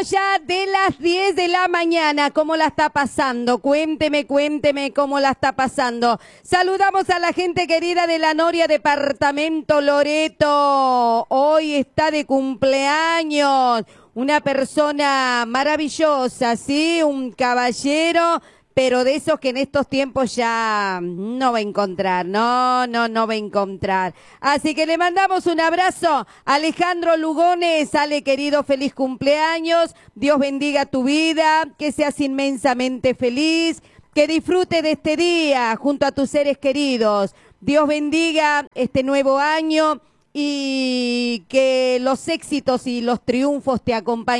ya de las 10 de la mañana. ¿Cómo la está pasando? Cuénteme cómo la está pasando. Saludamos a la gente querida de La Noria, departamento Loreto. Hoy está de cumpleaños una persona maravillosa, ¿sí? Un caballero, pero de esos que en estos tiempos ya no va a encontrar, no va a encontrar. Así que le mandamos un abrazo a Alejandro Lugones. Ale, querido, feliz cumpleaños, Dios bendiga tu vida, que seas inmensamente feliz, que disfrute de este día junto a tus seres queridos. Dios bendiga este nuevo año y que los éxitos y los triunfos te acompañen.